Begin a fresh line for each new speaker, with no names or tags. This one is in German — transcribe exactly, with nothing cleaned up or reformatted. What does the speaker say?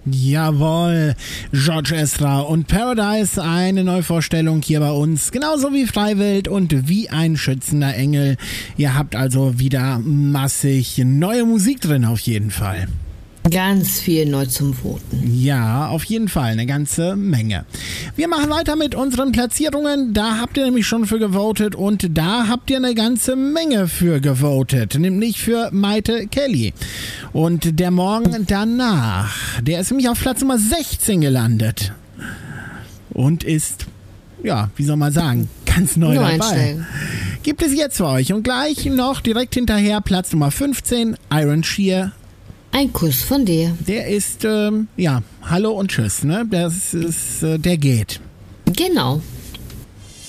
Jawohl, George Ezra und Paradise, eine Neuvorstellung hier bei uns, genauso wie Freiwild und Wie ein schützender Engel. Ihr habt also wieder massig neue Musik drin auf jeden Fall.
Ganz viel neu zum Voten.
Ja, auf jeden Fall, eine ganze Menge. Wir machen weiter mit unseren Platzierungen. Da habt ihr nämlich schon für gewotet und da habt ihr eine ganze Menge für gewotet, nämlich für Maite Kelly. Und der Morgen danach, der ist nämlich auf Platz Nummer sechzehn gelandet und ist, ja, wie soll man sagen, ganz neu
Nur
dabei.
einsteigen.
Gibt es jetzt für euch und gleich noch direkt hinterher Platz Nummer fünfzehn, Iron Shear.
Ein Kuss von dir.
Der ist, ähm, ja, hallo und tschüss, ne? Das ist, äh, der geht.
Genau.